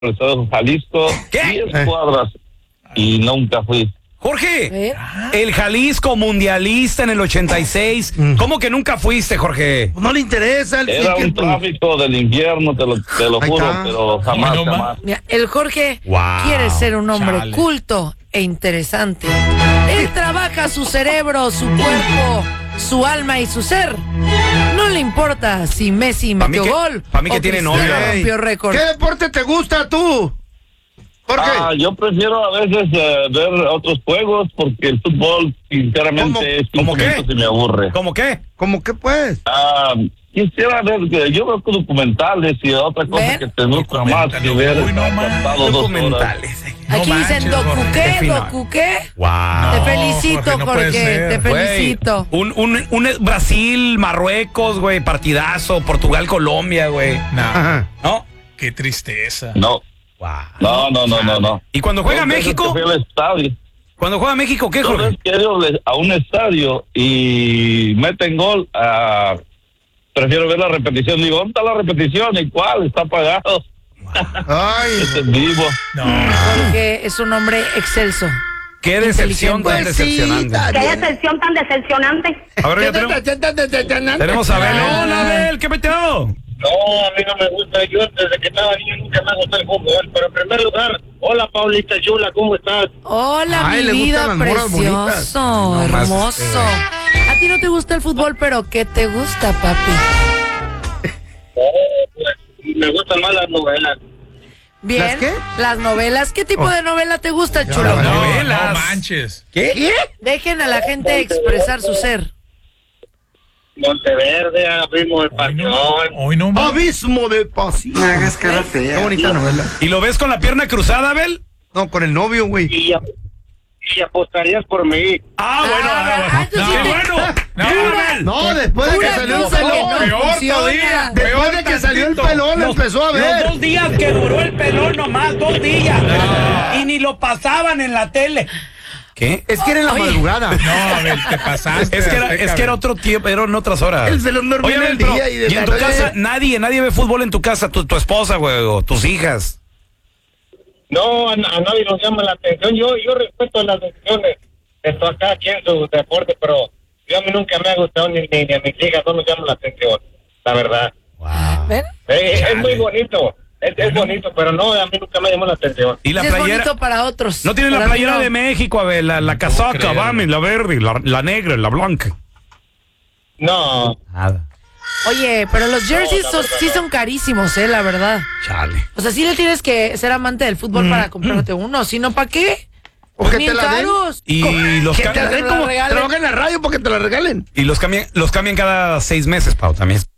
el estado de Jalisco, ¿Qué? 10 cuadras, y nunca fui. Jorge, el Jalisco mundialista en el 86. ¿Cómo que nunca fuiste, Jorge? No le interesa. Era un tráfico del infierno, te lo Ahí juro, está. pero jamás. Mira, el Jorge Wow, quiere ser un hombre chale. culto e interesante. Él trabaja su cerebro, su cuerpo, su alma y su ser. No le importa si Messi Pa' mí metió que- gol pa' mí que o tiene Cristiano novia. rompió récord. ¿Qué deporte te gusta tú? ¿Por qué? Yo prefiero a veces ver otros juegos porque el fútbol, sinceramente, es ¿Cómo 15 qué? minutos y me aburre. ¿Cómo qué? ¿Cómo que pues? Quisiera ver, yo veo documentales y otra cosa ¿Ven? que te gusta más que ver. Uy, no más. pasado 2 horas. Documentales. Aquí No dicen manches, docu Jorge, qué, qué fino. docu qué. Wow. Te No, felicito, Jorge, no puede Jorge, ser. te Güey, felicito. un Brasil, Marruecos, güey, partidazo, Portugal, Colombia, güey. No, Ajá. ¿No? qué tristeza. No, Wow. no. ¿Y cuando juega Dos veces México? que fui al estadio. Cuando juega México, ¿qué, Yo Jorge? quiero a un estadio y meten gol, prefiero ver la repetición. Digo, ¿dónde está la repetición? ¿Y cuál? Está apagado. Ay, Es en vivo. No. Jorge es un hombre excelso. Qué decepción tan Pues sí, decepcionante. está Qué bien. decepción tan decepcionante. Ahora ya tenemos a Abel. Hola, Abel, ¿qué metió? No, a mí no me gusta. Yo desde que estaba niño nunca me gustó el fútbol. Pero en primer lugar, hola Paulita chula, ¿cómo estás? Hola, Ay, le mi vida, gustan las morras bonitas. precioso, No más, hermoso. A ti no te gusta el fútbol, pero ¿qué te gusta, papi? Pues, me gustan más las novelas. Bien. ¿Las qué? Las novelas. ¿Qué tipo de novela te gusta, chulo? las No, novelas. no manches. ¿Qué? Dejen a la gente expresar su ser. Monteverde, Abismo de Pasión. Hoy no más. Abismo de pasión. No hagas cara fea. Qué bonita novela. ¿Y lo ves con la pierna cruzada, Abel? No, con el novio, güey. Y apostarías por mí. entonces sí ¡Qué te- bueno! No, ¡Bien, Abel. Abel! No, después de que Pura salió el cosa que pelón. no Peor funciona. todavía. Después de que salió el pelón, empezó a Los ver. 2 días que duró el pelón nomás, 2 días. Y ni lo pasaban en la tele. ¿Qué? Es que era en la Oye. madrugada. No, Abel, te pasaste. Es que era otro tiempo, eran otras horas. Él se lo dormía Oye, en Abel, el pero, día y de en la tu tarde. casa nadie ve fútbol en tu casa, tu esposa, güey, o tus hijas. No, a nadie nos llama la atención. Yo respeto las decisiones de cada quien su deporte, pero yo a mí nunca me ha gustado ni a mis hijas no nos llama la atención, la verdad. ¿Ven? Es muy bonito, es bonito, pero no, a mí nunca me llamó la atención. Y la Sí, es playera. bonito para otros. No tiene la Para mí playera no. de México, Abel, la casaca, creer. vame, la verde, la negra, la blanca. No, Nada. Oye, pero los jerseys No, la verdad sí no. son carísimos, la verdad. Chale. O sea, sí le tienes que ser amante del fútbol para comprarte uno. Si no, ¿para qué? Porque Bien te la den. caros. Y los, Que ca- te la den la como regalen. trabaja en la radio porque te la regalen. y los cambian cada 6 meses, Pau, también.